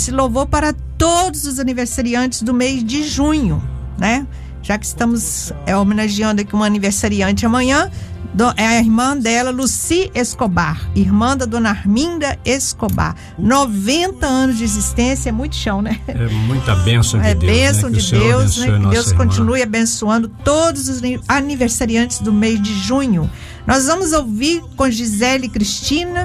esse louvor para todos os aniversariantes do mês de junho, né? Já que estamos homenageando aqui uma aniversariante amanhã, é a irmã dela, Lucy Escobar, irmã da dona Arminda Escobar. 90 anos de existência, é muito chão, né? É muita bênção de Deus. Bênção, né? de Deus, né? Que Deus irmã. Continue abençoando todos os aniversariantes do mês de junho. Nós vamos ouvir com Gisele Cristina